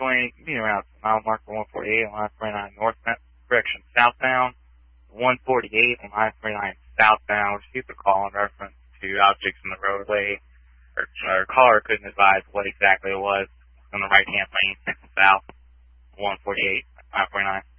between, around mile marker 148 on I-29 northbound direction southbound, 148 on I-29 southbound. Received a call in reference to objects in the roadway. Our caller couldn't advise what exactly it was on the right-hand lane, south, 148, I-29.